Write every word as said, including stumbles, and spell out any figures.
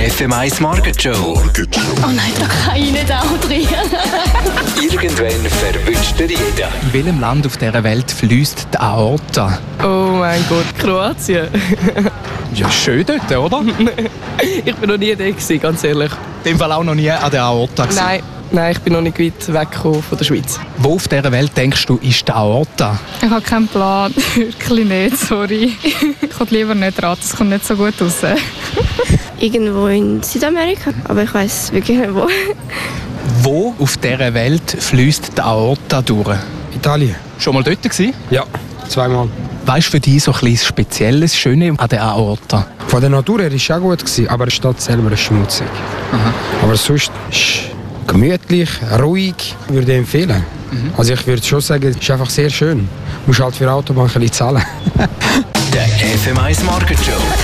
F M eins Market Show. Oh nein, da kann ich nicht auch drin. Irgendwann verwünscht er jeden. In welchem Land auf dieser Welt fließt die Aorta? Oh mein Gott, Kroatien. Ja, schön dort, oder? Ich bin noch nie da gewesen, ganz ehrlich. In dem Fall auch noch nie an der Aorta gewesen. Nein, nein, ich bin noch nicht weit weggekommen von der Schweiz. Wo auf dieser Welt denkst du, ist die Aorta? Ich habe keinen Plan. Wirklich nicht, sorry. Ich kann lieber nicht raten, es kommt nicht so gut raus. Irgendwo in Südamerika, aber ich weiss wirklich nicht wo. Wo auf dieser Welt fließt die Aorta durch? Italien. Schon mal dort gewesen? Ja, zweimal. Weißt du für dich so ein bisschen Spezielles, Schöne an der Aorta? Von der Natur her war es auch gut, gewesen, aber die Stadt selber ist schmutzig. Aha. Aber sonst ist es gemütlich, ruhig, würde ich empfehlen. Mhm. Also ich würde schon sagen, es ist einfach sehr schön. Du musst halt für Autobahn ein bisschen zahlen. Der F M eins Market Show.